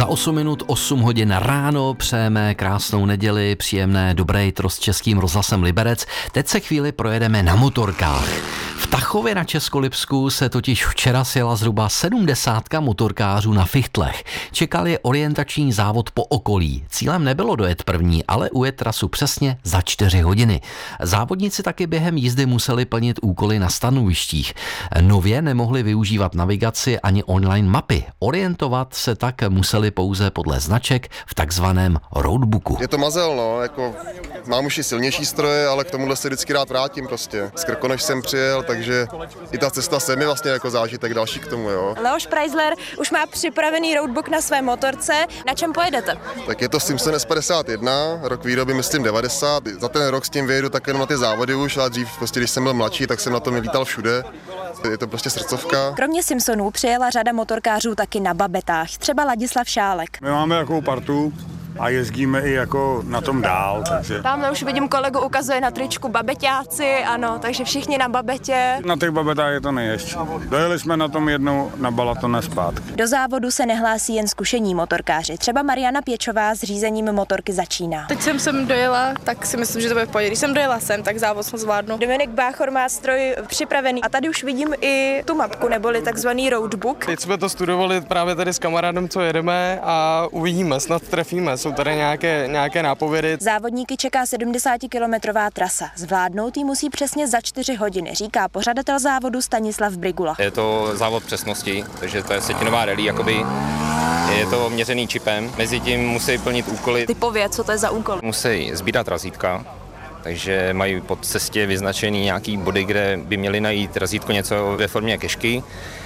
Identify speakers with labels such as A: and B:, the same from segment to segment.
A: Za 8 minut 8 hodin ráno přejeme krásnou neděli, příjemné dobré jitro s Českým rozhlasem Liberec. Teď se chvíli projedeme na motorkách. V Tachově na Českolipsku se totiž včera sjela zhruba 70 motorkářů na fichtlech. Čekal je orientační závod po okolí. Cílem nebylo dojet první, ale ujet trasu přesně za 4 hodiny. Závodníci taky během jízdy museli plnit úkoly na stanovištích. Nově nemohli využívat navigaci ani online mapy. Orientovat se tak museli pouze podle značek v takzvaném roadbooku.
B: Je to mazel, no, jako mám už i silnější stroje, ale k tomuhle se vždycky rád vrátím prostě. Z Krkonoš jsem přijel, takže i ta cesta sem je vlastně jako zážitek další k tomu, jo.
C: Leoš Preisler už má připravený roadbook na své motorce. Na čem pojedete?
B: Tak je to Simpson S51, rok výroby myslím 90. Za ten rok s tím vyjedu tak jenom na ty závody už, ale dřív prostě, když jsem byl mladší, tak jsem na tom lítal všude. Je to prostě srdcovka.
C: Kromě Simpsonů přijela řada motorkářů taky na babetách, třeba Ladislav Šálek.
D: My máme takovou partu a jezdíme i jako na tom dál, takže...
C: Tamhle už vidím, kolegu ukazuje na tričku babeťáci, ano, takže všichni na babetě.
D: Na těch babetách je to nejjezdčí. Dojeli jsme na tom jednou na Balaton zpátky.
C: Do závodu se nehlásí jen zkušení motorkáři. Třeba Mariana Pěčová s řízením motorky začíná.
E: Teď jsem sem dojela, tak si myslím, že to bude v pohodě. Když jsem dojela sem, tak závod jsem zvládnu.
C: Dominik Báchor má stroj připravený a tady už vidím i tu mapku, neboli takzvaný roadbook.
F: Teď jsme to studovali právě tady s kamarádem, co jedeme a uvidíme, snad trefíme. Jsou tady nějaké nápovědy.
C: Závodníky čeká 70-kilometrová trasa. Zvládnout ji musí přesně za 4 hodiny, říká pořadatel závodu Stanislav Brigula.
G: Je to závod přesnosti, takže to je setinová rally, jakoby je to měřený čipem. Mezitím musí plnit úkoly.
C: Typově, co to je za úkol?
G: Musí sbírat razítka, takže mají pod cestě vyznačený nějaký body, kde by měli najít razítko něco ve formě kešky.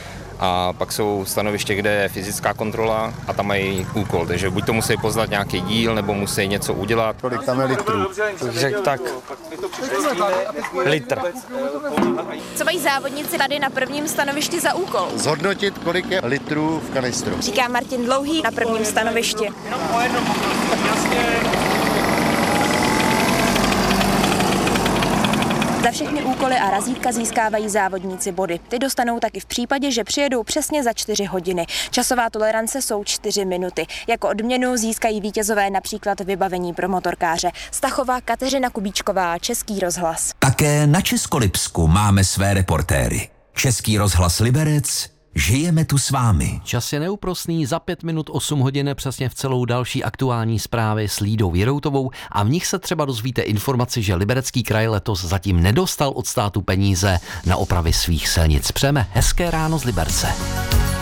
G: A pak jsou stanoviště, kde je fyzická kontrola a tam mají úkol, takže buď to musí poznat nějaký díl, nebo musí něco udělat.
D: Kolik tam je litrů?
F: Takže tak, litr.
C: Co mají závodníci tady na prvním stanovišti za úkol?
B: Zhodnotit, kolik je litrů v kanistru.
C: Říká Martin Dlouhý na prvním stanovišti. Za všechny úkoly a razítka získávají závodníci body. Ty dostanou taky v případě, že přijedou přesně za 4 hodiny. Časová tolerance jsou 4 minuty. Jako odměnu získají vítězové například vybavení pro motorkáře. Z Tachova Kateřina Kubíčková, Český rozhlas.
H: Také na Českolipsku máme své reportéry. Český rozhlas Liberec, žijeme tu s vámi.
A: Čas je neúprosný, za 5 minut 8 hodin přesně v celou další aktuální zprávy s Lídou Jiroutovou a v nich se třeba dozvíte informaci, že Liberecký kraj letos zatím nedostal od státu peníze na opravy svých silnic. Přejeme hezké ráno z Liberce.